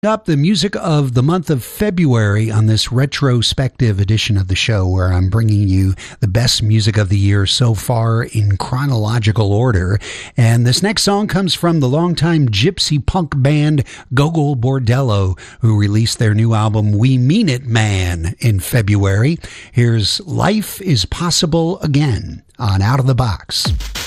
Up the music of the month of February on this retrospective edition of the show, where I'm bringing you the best music of the year so far in chronological order. And this next song comes from the longtime gypsy punk band Gogol Bordello, who released their new album We Mean It Man in February. Here's Life is Possible Again on Out of the Box.